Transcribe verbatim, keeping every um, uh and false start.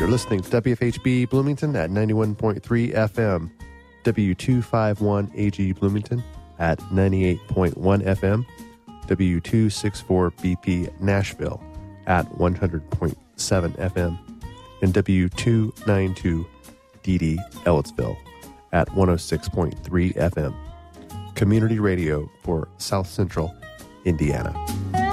You're listening to W F H B Bloomington at ninety-one point three F M, W two fifty-one A G Bloomington at ninety-eight point one F M, W two sixty-four B P Nashville at one hundred point seven F M, and W two ninety-two D D Ellettsville at one oh six point three F M. Community radio for South Central Indiana.